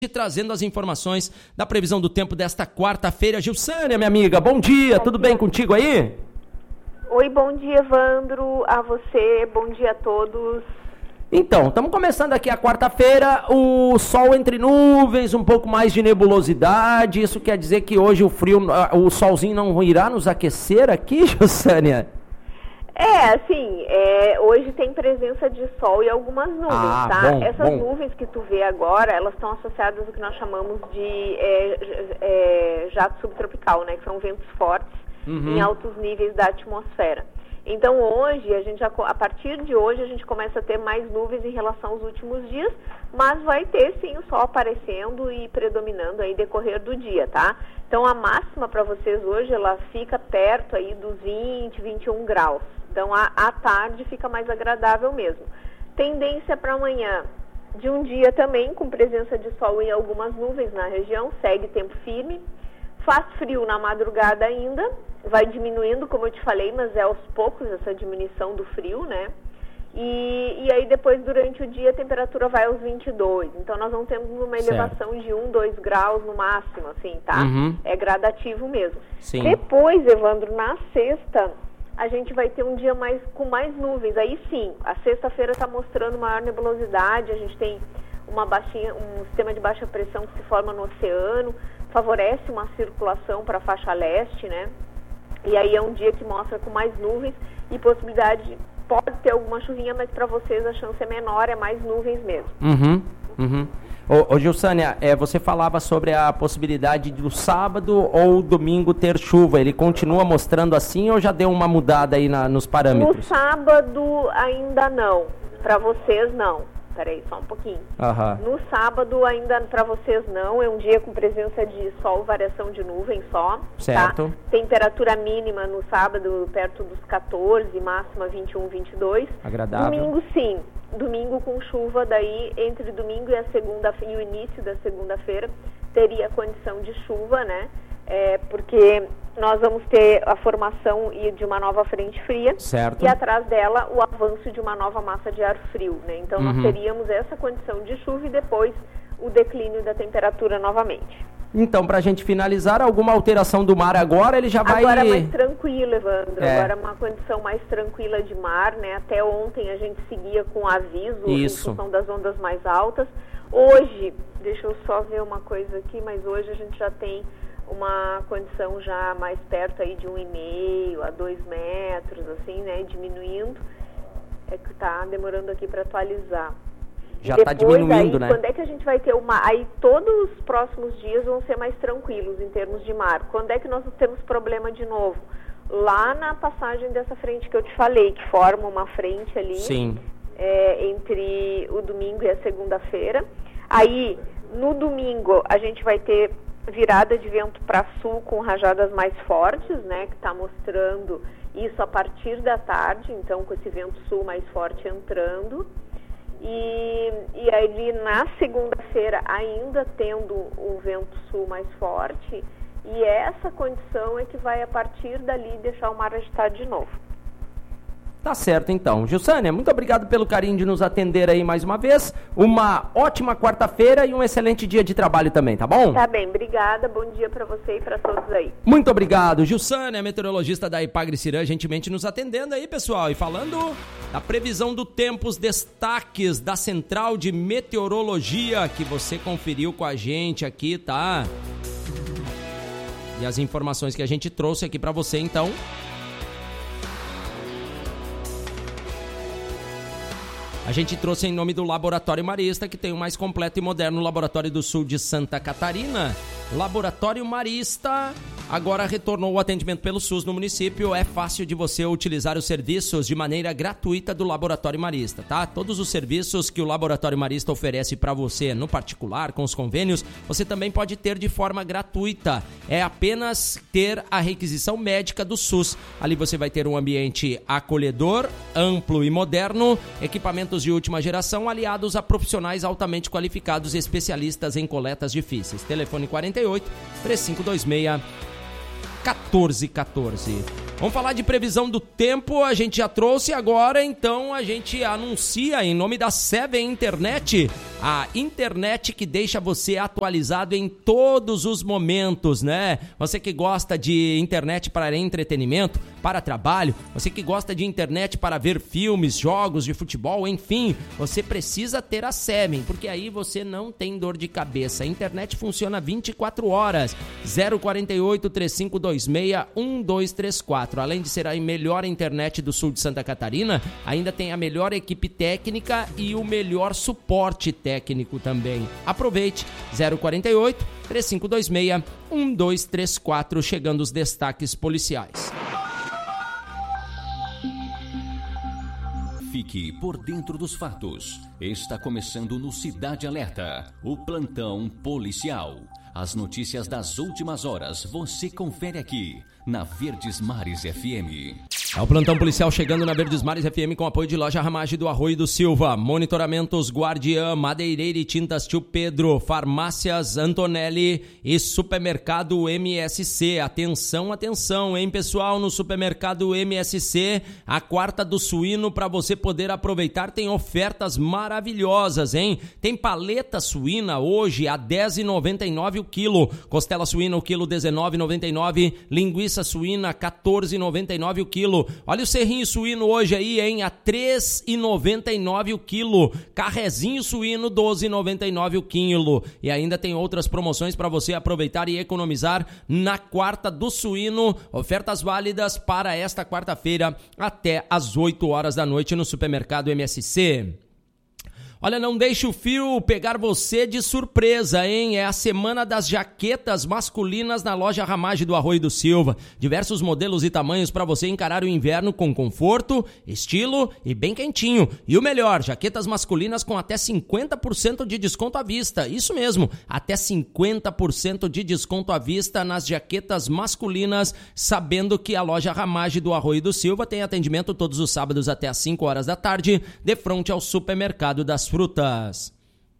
trazendo as informações da previsão do tempo desta quarta-feira. Gilsânia, minha amiga, bom dia, tudo bem contigo aí? Oi, bom dia, Evandro, a você, bom dia a todos. Então, estamos começando aqui a quarta-feira, o sol entre nuvens, um pouco mais de nebulosidade, isso quer dizer que hoje o solzinho não irá nos aquecer aqui, Gilsânia? Hoje tem presença de sol e algumas nuvens, tá? Bom, Essas nuvens que tu vê agora, elas estão associadas ao que nós chamamos de jato subtropical, né? Que são ventos fortes em altos níveis da atmosfera. Então hoje, a partir de hoje, a gente começa a ter mais nuvens em relação aos últimos dias, mas vai ter sim o sol aparecendo e predominando aí decorrer do dia, tá? Então a máxima para vocês hoje, ela fica perto aí dos 20, 21 graus. Então, à tarde fica mais agradável mesmo. Tendência para amanhã, de um dia também, com presença de sol e algumas nuvens na região, segue tempo firme. Faz frio na madrugada ainda, vai diminuindo, como eu te falei, mas é aos poucos essa diminuição do frio, né? E aí depois, durante o dia, a temperatura vai aos 22. Então, nós não temos uma elevação de 1, 2 graus no máximo, assim, tá? É gradativo mesmo. Sim. Depois, Evandro, na sexta, a gente vai ter um dia com mais nuvens. Aí sim, a sexta-feira está mostrando maior nebulosidade, a gente tem um sistema de baixa pressão que se forma no oceano, favorece uma circulação para a faixa leste, né? E aí é um dia que mostra com mais nuvens e possibilidade, pode ter alguma chuvinha, mas para vocês a chance é menor, é mais nuvens mesmo. Ô Gilsânia, você falava sobre a possibilidade do sábado ou domingo ter chuva. Ele continua mostrando assim ou já deu uma mudada aí nos parâmetros? No sábado ainda não, para vocês não. Peraí, só um pouquinho. No sábado ainda para vocês não, é um dia com presença de sol, variação de nuvem só. Certo. Tá? Temperatura mínima no sábado perto dos 14, máxima 21, 22. Agradável. Domingo sim. Domingo com chuva, daí entre domingo e o início da segunda-feira teria condição de chuva, né? Porque nós vamos ter a formação de uma nova frente fria. Certo. E atrás dela o avanço de uma nova massa de ar frio, né? Então nós teríamos essa condição de chuva e depois o declínio da temperatura novamente. Então, para a gente finalizar, alguma alteração do mar agora, ele já vai... Agora é mais tranquilo, Evandro. Agora é uma condição mais tranquila de mar, né? Até ontem a gente seguia com aviso em função das ondas mais altas. Hoje, deixa eu só ver uma coisa aqui, mas hoje a gente já tem uma condição já mais perto aí de 1,5 a 2 metros, assim, né? Diminuindo. É que tá demorando aqui para atualizar. Já está diminuindo, né? Quando é que a gente vai ter Aí todos os próximos dias vão ser mais tranquilos em termos de mar. Quando é que nós temos problema de novo? Lá na passagem dessa frente que eu te falei, que forma uma frente ali. Sim. Entre o domingo e a segunda-feira. Aí, no domingo, a gente vai ter virada de vento para sul com rajadas mais fortes, né? Que está mostrando isso a partir da tarde, então com esse vento sul mais forte entrando. E aí na segunda-feira ainda tendo um vento sul mais forte, e essa condição é que vai a partir dali deixar o mar agitado de novo. Tá certo então. Gilsânia, muito obrigado pelo carinho de nos atender aí mais uma vez. Uma ótima quarta-feira e um excelente dia de trabalho também, tá bom? Tá bem, obrigada. Bom dia para você e para todos aí. Muito obrigado. Gilsânia, meteorologista da Ipagre-Cirã, gentilmente nos atendendo aí, pessoal. E falando da previsão do tempo, os destaques da Central de Meteorologia que você conferiu com a gente aqui, tá? E as informações que a gente trouxe aqui para você, então... A gente trouxe em nome do Laboratório Marista, que tem o mais completo e moderno laboratório do sul de Santa Catarina. Laboratório Marista agora retornou o atendimento pelo SUS no município. É fácil de você utilizar os serviços de maneira gratuita do Laboratório Marista, tá? Todos os serviços que o Laboratório Marista oferece para você no particular, com os convênios, você também pode ter de forma gratuita. É apenas ter a requisição médica do SUS. Ali você vai ter um ambiente acolhedor, amplo e moderno, equipamentos de última geração aliados a profissionais altamente qualificados e especialistas em coletas difíceis. Telefone 48 3526 1414. Vamos falar de previsão do tempo, a gente já trouxe agora, então a gente anuncia em nome da Seven Internet A internet que deixa você atualizado em todos os momentos, né? Você que gosta de internet para entretenimento, para trabalho, você que gosta de internet para ver filmes, jogos de futebol, enfim, você precisa ter a Seven, porque aí você não tem dor de cabeça. A internet funciona 24 horas. 048 3526 1234. Além de ser a melhor internet do sul de Santa Catarina, ainda tem a melhor equipe técnica e o melhor suporte técnico também. Aproveite, 048 3526 1234, chegando os destaques policiais. Fique por dentro dos fatos. Está começando no Cidade Alerta, o plantão policial. As notícias das últimas horas você confere aqui na Verdes Mares FM. É o plantão policial chegando na Verdes Mares FM com apoio de Loja Ramage do Arroio do Silva, Monitoramentos Guardiã, Madeireira e Tintas Tio Pedro, Farmácias Antonelli e Supermercado MSC. Atenção, atenção, hein, pessoal? No Supermercado MSC, a quarta do suíno para você poder aproveitar, tem ofertas maravilhosas, hein? Tem paleta suína hoje a R$10,99 o quilo, costela suína o quilo R$19,99, linguiça suína R$14,99 o quilo. Olha o serrinho suíno hoje aí, hein? A R$3,99 o quilo. Carrezinho suíno R$12,99 o quilo. E ainda tem outras promoções para você aproveitar e economizar na quarta do suíno. Ofertas válidas para esta quarta-feira até às 8 horas da noite no Supermercado MSC. Olha, não deixe o frio pegar você de surpresa, hein? É a semana das jaquetas masculinas na Loja Ramage do Arroio do Silva. Diversos modelos e tamanhos para você encarar o inverno com conforto, estilo e bem quentinho. E o melhor, jaquetas masculinas com até 50% de desconto à vista. Isso mesmo, até 50% de desconto à vista nas jaquetas masculinas, sabendo que a Loja Ramage do Arroio do Silva tem atendimento todos os sábados até às 5 horas da tarde, de frente ao Supermercado das Frutas.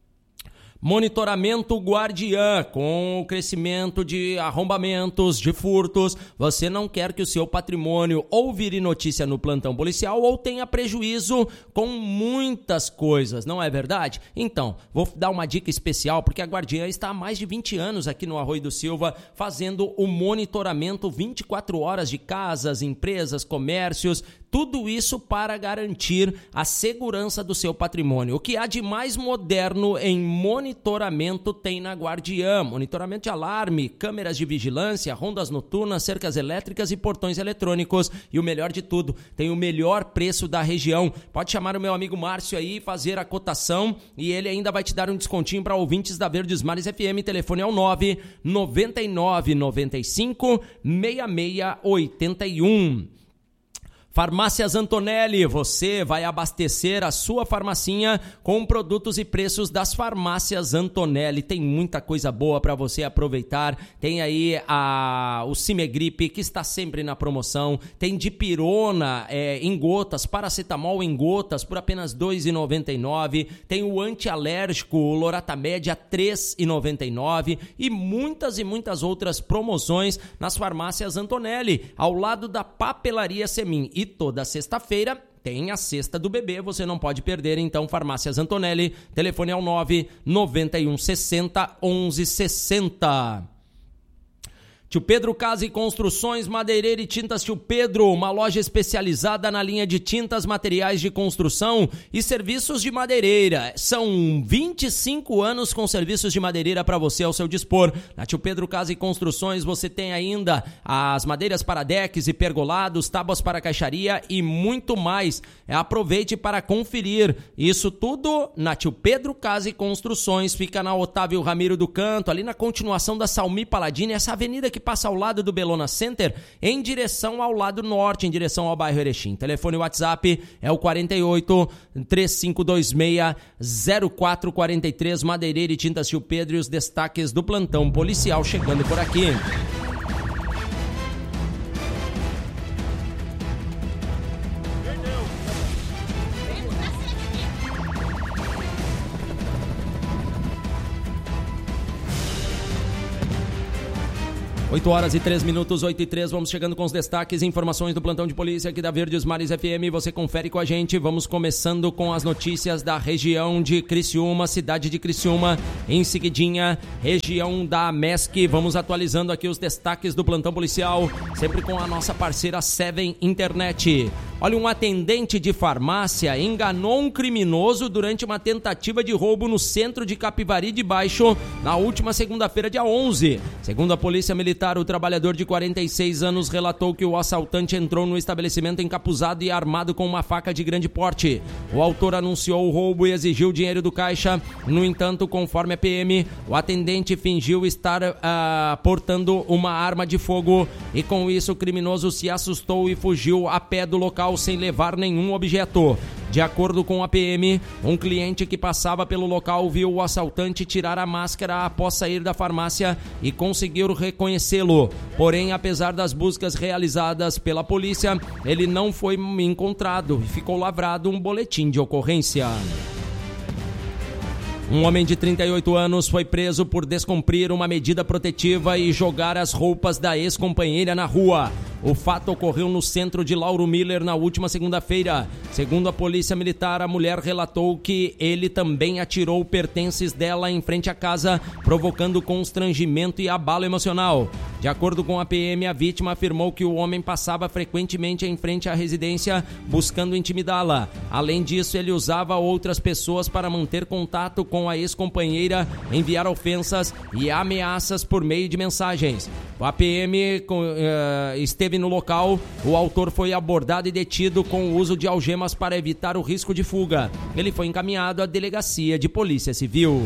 Monitoramento Guardiã, com o crescimento de arrombamentos, de furtos, você não quer que o seu patrimônio ou vire notícia no plantão policial ou tenha prejuízo com muitas coisas, não é verdade? Então, vou dar uma dica especial, porque a Guardiã está há mais de 20 anos aqui no Arroio do Silva, fazendo o monitoramento 24 horas de casas, empresas, comércios, tudo isso para garantir a segurança do seu patrimônio. O que há de mais moderno em monitoramento tem na Guardiã: monitoramento de alarme, câmeras de vigilância, rondas noturnas, cercas elétricas e portões eletrônicos. E o melhor de tudo, tem o melhor preço da região. Pode chamar o meu amigo Márcio aí e fazer a cotação, e ele ainda vai te dar um descontinho para ouvintes da Verdes Mares FM. Telefone é o 999 95 6681. Farmácias Antonelli, você vai abastecer a sua farmacinha com produtos e preços das Farmácias Antonelli. Tem muita coisa boa para você aproveitar. Tem aí o Cimegripe, que está sempre na promoção. Tem Dipirona em gotas, paracetamol em gotas por apenas R$ 2,99. Tem o antialérgico, o Loratamed, a R$ 3,99. E muitas outras promoções nas Farmácias Antonelli, ao lado da Papelaria Semin. E toda sexta-feira tem a Cesta do Bebê, você não pode perder. Então, Farmácias Antonelli, telefone é o 991 60 11 60. Tio Pedro Casa e Construções, Madeireira e Tintas Tio Pedro, uma loja especializada na linha de tintas, materiais de construção e serviços de madeireira. São 25 anos com serviços de madeireira para você ao seu dispor. Na Tio Pedro Casa e Construções você tem ainda as madeiras para decks e pergolados, tábuas para caixaria e muito mais. Aproveite para conferir isso tudo na Tio Pedro Casa e Construções. Fica na Otávio Ramiro do Canto, ali na continuação da Salmi Paladini, essa avenida que passa ao lado do Belona Center, em direção ao lado norte, em direção ao bairro Erechim. Telefone WhatsApp é o 48 3526 0443. Madeireira e Tintas Tio Pedro, e os destaques do plantão policial chegando por aqui. 8 horas e 3 minutos, 8 e 3, vamos chegando com os destaques e informações do plantão de polícia aqui da Verdes Mares FM, você confere com a gente, vamos começando com as notícias da região de Criciúma, cidade de Criciúma, em seguidinha, região da MESC, vamos atualizando aqui os destaques do plantão policial, sempre com a nossa parceira Seven Internet. Olha, um atendente de farmácia enganou um criminoso durante uma tentativa de roubo no centro de Capivari de Baixo na última segunda-feira, dia 11. Segundo a Polícia Militar, o trabalhador de 46 anos relatou que o assaltante entrou no estabelecimento encapuzado e armado com uma faca de grande porte. O autor anunciou o roubo e exigiu dinheiro do caixa. No entanto, conforme a PM, o atendente fingiu estar portando uma arma de fogo e com isso o criminoso se assustou e fugiu a pé do local sem levar nenhum objeto. De acordo com a PM, um cliente que passava pelo local viu o assaltante tirar a máscara após sair da farmácia e conseguiu reconhecê-lo. Porém, apesar das buscas realizadas pela polícia, ele não foi encontrado e ficou lavrado um boletim de ocorrência. Um homem de 38 anos foi preso por descumprir uma medida protetiva e jogar as roupas da ex-companheira na rua. O fato ocorreu no centro de Lauro Miller na última segunda-feira. Segundo a Polícia Militar, a mulher relatou que ele também atirou pertences dela em frente à casa, provocando constrangimento e abalo emocional. De acordo com a PM, a vítima afirmou que o homem passava frequentemente em frente à residência, buscando intimidá-la. Além disso, ele usava outras pessoas para manter contato com a ex-companheira, enviar ofensas e ameaças por meio de mensagens. A PM esteve no local, o autor foi abordado e detido com o uso de algemas para evitar o risco de fuga. Ele foi encaminhado à delegacia de Polícia Civil.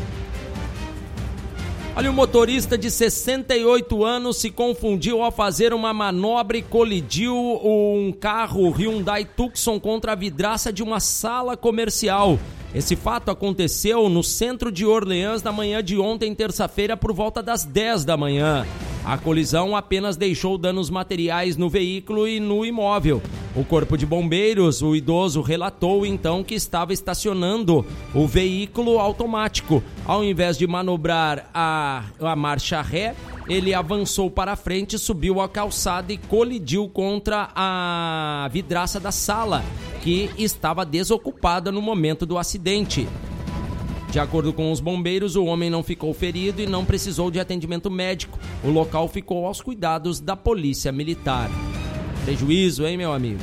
Olha, um motorista de 68 anos se confundiu ao fazer uma manobra e colidiu um carro Hyundai Tucson contra a vidraça de uma sala comercial. Esse fato aconteceu no centro de Orleans na manhã de ontem, terça-feira, por volta das 10 da manhã. A colisão apenas deixou danos materiais no veículo e no imóvel. O corpo de bombeiros, o idoso, relatou então que estava estacionando o veículo automático. Ao invés de manobrar a marcha ré, ele avançou para a frente, subiu a calçada e colidiu contra a vidraça da sala, que estava desocupada no momento do acidente. De acordo com os bombeiros, o homem não ficou ferido e não precisou de atendimento médico. O local ficou aos cuidados da Polícia Militar. Prejuízo, hein, meu amigo?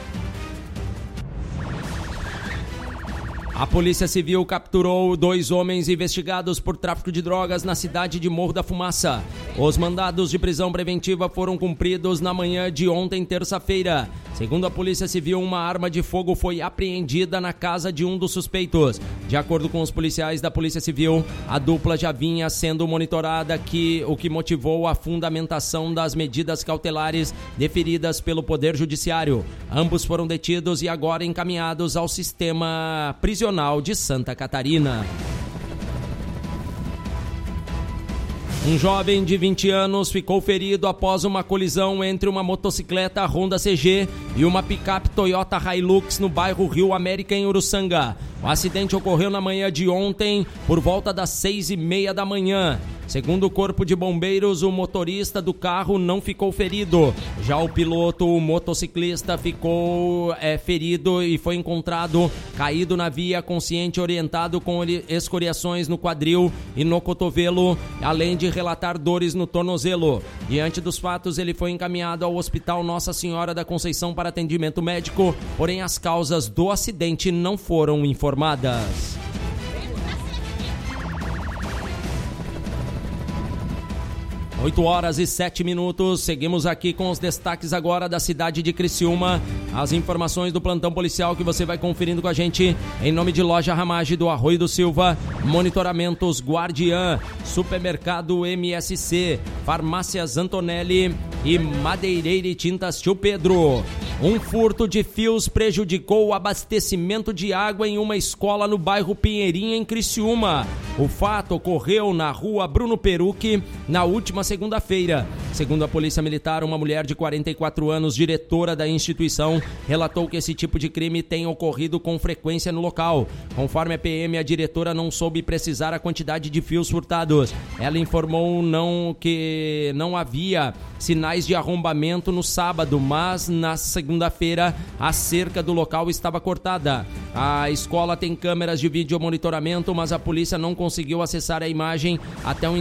A Polícia Civil capturou 2 homens investigados por tráfico de drogas na cidade de Morro da Fumaça. Os mandados de prisão preventiva foram cumpridos na manhã de ontem, terça-feira. Segundo a Polícia Civil, uma arma de fogo foi apreendida na casa de um dos suspeitos. De acordo com os policiais da Polícia Civil, a dupla já vinha sendo monitorada, o que motivou a fundamentação das medidas cautelares deferidas pelo Poder Judiciário. Ambos foram detidos e agora encaminhados ao sistema prisional de Santa Catarina. Um jovem de 20 anos ficou ferido após uma colisão entre uma motocicleta Honda CG e uma picape Toyota Hilux no bairro Rio América, em Uruçanga. O acidente ocorreu na manhã de ontem, por volta das 6h30 da manhã. Segundo o Corpo de Bombeiros, o motorista do carro não ficou ferido. Já o piloto, o motociclista, ficou ferido e foi encontrado caído na via, consciente, orientado, com escoriações no quadril e no cotovelo, além de relatar dores no tornozelo. Diante dos fatos, ele foi encaminhado ao Hospital Nossa Senhora da Conceição para atendimento médico, porém as causas do acidente não foram informadas. Oito horas e 7 minutos, seguimos aqui com os destaques agora da cidade de Criciúma, as informações do plantão policial que você vai conferindo com a gente em nome de Loja Ramage do Arroio do Silva, Monitoramentos Guardiã, Supermercado MSC, Farmácias Antonelli e Madeireira e Tintas Tio Pedro. Um furto de fios prejudicou o abastecimento de água em uma escola no bairro Pinheirinho, em Criciúma. O fato ocorreu na rua Bruno Perucchi na última segunda-feira. Segundo a Polícia Militar, uma mulher de 44 anos, diretora da instituição, relatou que esse tipo de crime tem ocorrido com frequência no local. Conforme a PM, a diretora não soube precisar a quantidade de fios furtados. Ela informou que não havia sinais de arrombamento no sábado, mas na segunda-feira a cerca do local estava cortada. A escola tem câmeras de vídeo monitoramento, mas a polícia não conseguiu acessar a imagem até o